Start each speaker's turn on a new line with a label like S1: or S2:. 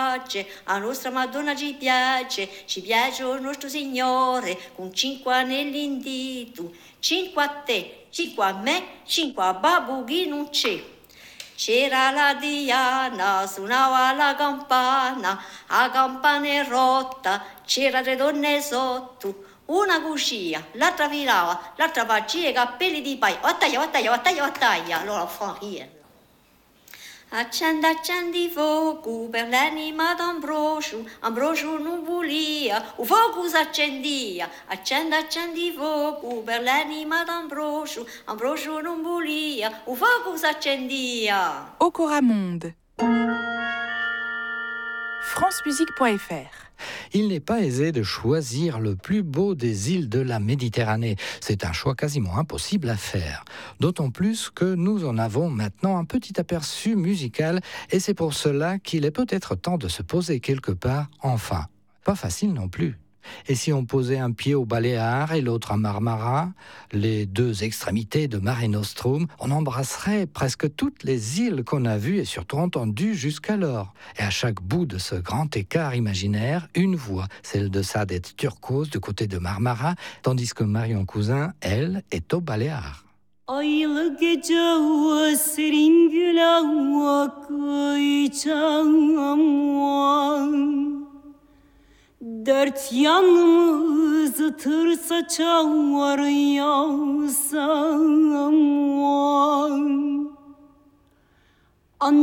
S1: pace, a nostra Madonna ci piace il nostro Signore, con 5 anelli in dito, 5 a te, 5 a me, 5 a babbo che non c'è. C'era la Diana, suonava la campana, a campana è rotta, c'era 3 donne sotto, una cucia, l'altra filava, l'altra faceva i cappelli di paia, vattaglia, allora fa io. Accendi fuoco per l'anima d'Ambrosio, Ambrosio non volia, o fuoco s'accendia. Accendi fuoco per l'anima d'Ambrosio, Ambrosio non volia, o fuoco s'accendia.
S2: Okoramonde. francemusique.fr.
S3: Il n'est pas aisé de choisir le plus beau des îles de la Méditerranée. C'est un choix quasiment impossible à faire. D'autant plus que nous en avons maintenant un petit aperçu musical et c'est pour cela qu'il est peut-être temps de se poser quelque part, enfin. Pas facile non plus. Et si on posait un pied aux Baléares et l'autre à Marmara, les 2 extrémités de Mare Nostrum, on embrasserait presque toutes les îles qu'on a vues et surtout entendues jusqu'alors. Et à chaque bout de ce grand écart imaginaire, une voix, celle de Sadet Turcos du côté de Marmara, tandis que Marion Cousin, elle, est aux Baléares.
S4: Aylı gece serin güle akacağım. Dört yanımızı tır saçar yağsam var.